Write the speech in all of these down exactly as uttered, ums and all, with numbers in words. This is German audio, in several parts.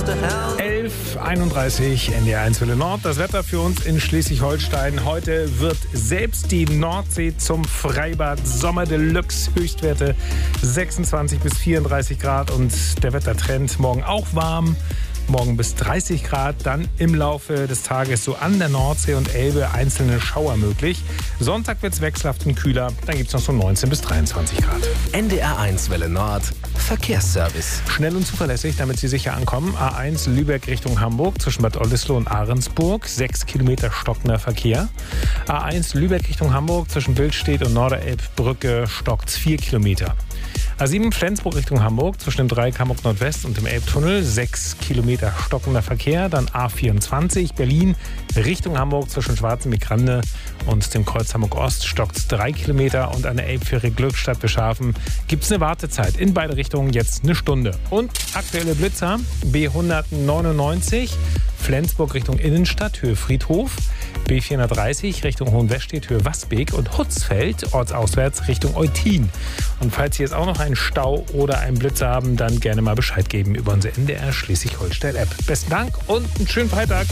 elf Uhr einunddreißig, N D R eins Welle Nord. Das Wetter für uns in Schleswig-Holstein. Heute wird selbst die Nordsee zum Freibad. Sommer Deluxe, Höchstwerte sechsundzwanzig bis vierunddreißig Grad. Und der Wettertrend morgen auch warm. Morgen bis dreißig Grad, dann im Laufe des Tages so an der Nordsee und Elbe einzelne Schauer möglich. Sonntag wird es wechselhaft und kühler, dann gibt es noch so neunzehn bis dreiundzwanzig Grad. N D R eins Welle Nord, Verkehrsservice. Schnell und zuverlässig, damit Sie sicher ankommen. A eins Lübeck Richtung Hamburg zwischen Bad Oldesloe und Ahrensburg, sechs Kilometer stockender Verkehr. A eins Lübeck Richtung Hamburg zwischen Billstedt und Norderelbbrücke stockt's vier Kilometer. A sieben Flensburg Richtung Hamburg zwischen dem Dreieck Hamburg Nordwest und dem Elbtunnel, sechs Kilometer stockender Verkehr. Dann A vierundzwanzig Berlin Richtung Hamburg zwischen Schwarzenbeck-Grande und dem Kreuz Hamburg Ost stockt drei Kilometer. Und an der Elbfähre Glückstadt Beschhafen gibt es eine Wartezeit in beide Richtungen, jetzt eine Stunde. Und aktuelle Blitzer B hundertneunundneunzig Flensburg Richtung Innenstadt, Höhe Friedhof. B vierhundertdreißig Richtung Hohenwestedt, Höhe Wasbeek und Hutzfeld, ortsauswärts Richtung Eutin. Und falls Sie jetzt auch noch einen Stau oder einen Blitzer haben, dann gerne mal Bescheid geben über unsere N D R Schleswig-Holstein-App. Besten Dank und einen schönen Freitag.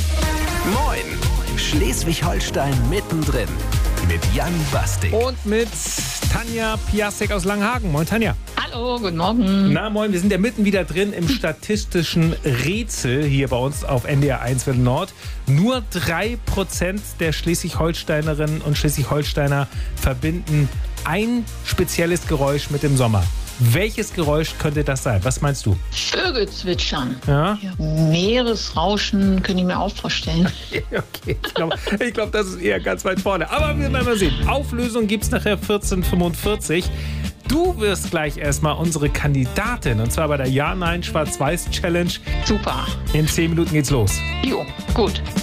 Moin, Schleswig-Holstein mittendrin mit Jan Bastik. Und mit Tanja Piasek aus Langenhagen. Moin Tanja. Hallo, guten Morgen. Na moin, wir sind ja mitten wieder drin im statistischen Rätsel hier bei uns auf N D R eins Welle Nord. Nur drei Prozent der Schleswig-Holsteinerinnen und Schleswig-Holsteiner verbinden ein spezielles Geräusch mit dem Sommer. Welches Geräusch könnte das sein? Was meinst du? Vögel zwitschern. Ja? Ja, Meeresrauschen könnte ich mir auch vorstellen. Okay, ich glaube, ich glaub, das ist eher ganz weit vorne. Aber wir werden mal sehen. Auflösung gibt es nachher vierzehn Uhr fünfundvierzig. Du wirst gleich erstmal unsere Kandidatin. Und zwar bei der Ja-Nein-Schwarz-Weiß-Challenge. Super. In zehn Minuten geht's los. Jo, gut.